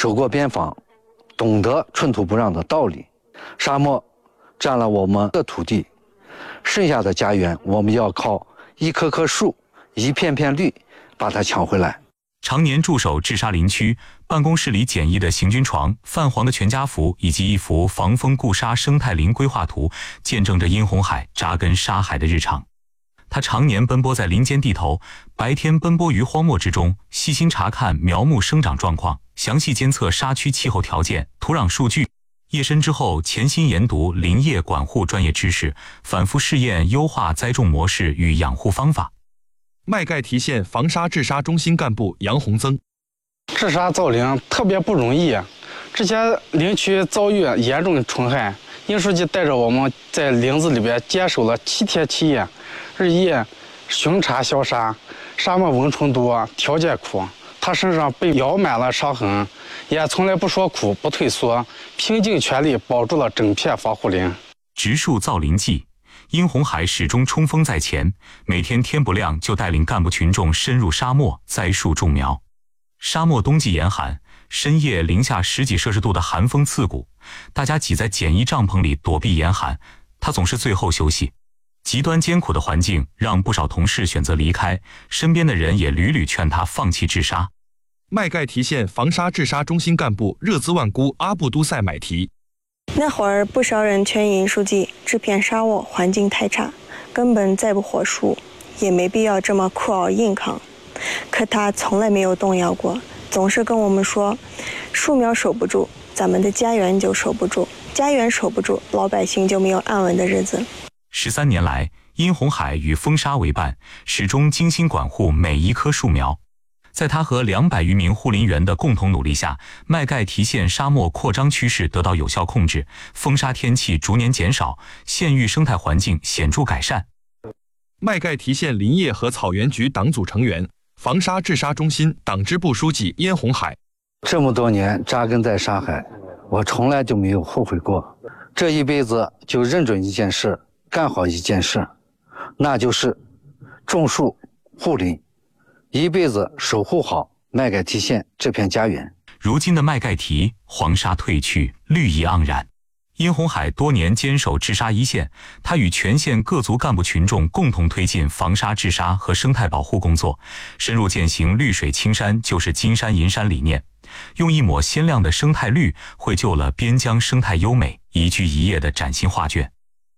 守过边防，懂得寸土不让的道理。沙漠占了我们的土地，剩下的家园，我们要靠一棵棵树、一片片绿把它抢回来。 常年驻守治沙林区，办公室里简易的行军床、泛黄的全家福以及一幅防风固沙生态林规划图，见证着殷红海扎根沙海的日常。他常年奔波在林间地头，白天奔波于荒漠之中，细心查看苗木生长状况，详细监测沙区气候条件、土壤数据。夜深之后，潜心研读林业管护专业知识，反复试验优化栽种模式与养护方法。 麦盖提县防沙治沙中心干部杨洪增： 治沙造林特别不容易，之前林区遭遇严重虫害，殷书记带着我们在林子里边坚守了7天7夜，日夜巡查消沙。沙漠蚊虫多，条件苦，他身上被咬满了伤痕，也从来不说苦不退缩，拼尽全力保住了整片防护林。 植树造林记，殷红海始终冲锋在前，每天天不亮就带领干部群众深入沙漠栽树种苗。沙漠冬季严寒，深夜零下10几摄氏度的寒风刺骨，大家挤在简易帐篷里躲避严寒，他总是最后休息。极端艰苦的环境让不少同事选择离开，身边的人也屡屡劝他放弃治沙。 麦盖提县防沙治沙中心干部热孜万姑阿布都塞买提： 那会儿不少人劝殷书记，这片沙漠环境太差，根本栽不活树，也没必要这么苦熬硬扛。可他从来没有动摇过，总是跟我们说，树苗守不住，咱们的家园就守不住，家园守不住，老百姓就没有安稳的日子。 13年来，殷红海与风沙为伴，始终精心管护每一棵树苗。在他和200余名护林员的共同努力下，麦盖提县沙漠扩张趋势得到有效控制，风沙天气逐年减少，县域生态环境显著改善。 麦盖提县林业和草原局党组成员、防沙治沙中心党支部书记殷红海： 这么多年扎根在沙海，我从来就没有后悔过。这一辈子就认准一件事，干好一件事，那就是种树护林，一辈子守护好麦盖提县这片家园。 如今的麦盖提，黄沙褪去，绿意盎然。殷红海多年坚守治沙一线，他与全县各族干部群众共同推进防沙治沙和生态保护工作，深入践行绿水青山就是金山银山理念，用一抹鲜亮的生态绿绘就了边疆生态优美一句一页的崭新画卷。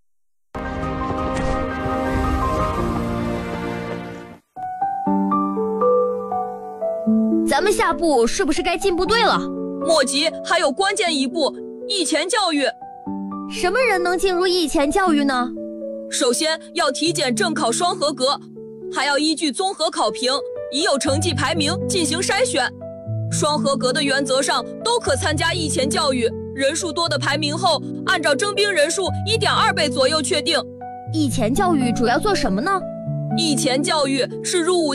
咱们下步是不是该进部队了？ 莫急，还有关键一步，役前教育。 什么人能进入役前教育呢？ 首先要体检正考双合格，还要依据综合考评、已有成绩排名进行筛选。双合格的原则上都可参加役前教育，人数多的排名后，按照征兵人数1.2倍左右确定。 役前教育主要做什么呢？ 役前教育是入伍